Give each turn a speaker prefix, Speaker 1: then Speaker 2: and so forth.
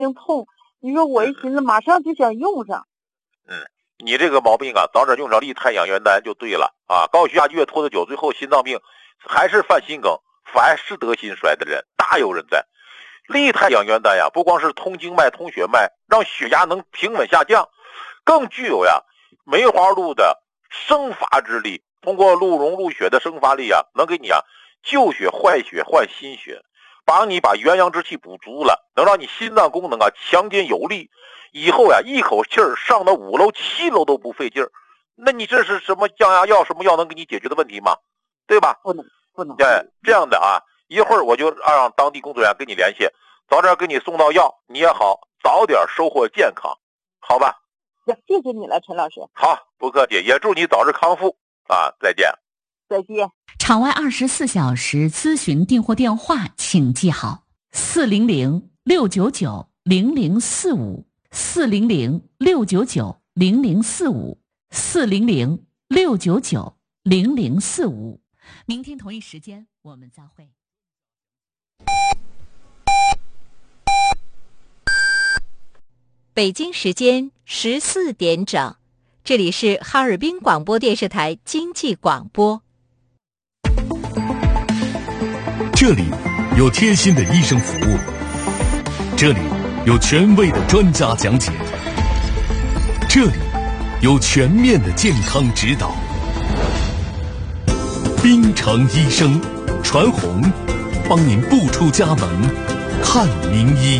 Speaker 1: 痛，你说我一寻思马上就想用上。
Speaker 2: 你这个毛病啊，早点用上利太养元丹就对了啊！高血压越拖得久，最后心脏病还是犯心梗，凡是得心衰的人大有人在。利太养元丹呀，不光是通经脉、通血脉，让血压能平稳下降，更具有梅花鹿的生发之力。通过鹿茸入血的生发力能给你救血、坏血、换心血，帮你把元阳之气补足了，能让你心脏功能强健有力。以后一口气儿上到5楼、7楼都不费劲儿。那你这是什么降压药？什么药能给你解决的问题吗？对吧？
Speaker 1: 不能。
Speaker 2: 对，这样的一会儿我就让当地工作人员跟你联系，早点给你送到药，你也好早点收获健康，好吧？
Speaker 1: 谢谢你了，陈老师。
Speaker 2: 好，不客气，也祝你早日康复再见。
Speaker 1: 再见。
Speaker 3: 场外24小时咨询订货电话请记好：400-699-0045。400-699-0045。400-699-0045。明天同一时间我们再会。
Speaker 4: 北京时间14点整，这里是哈尔滨广播电视台经济广播。
Speaker 5: 这里有贴心的医生服务，这里有权威的专家讲解，这里有全面的健康指导。滨城医生传红，帮您不出家门看名医。